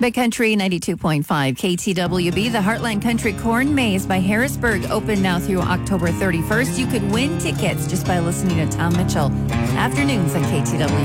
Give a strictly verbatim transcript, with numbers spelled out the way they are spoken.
Big Country ninety-two point five K T W B. The Heartland Country Corn Maze by Harrisburg open now through October thirty-first. You could win tickets just by listening to Tom Mitchell. Afternoons on K T W B.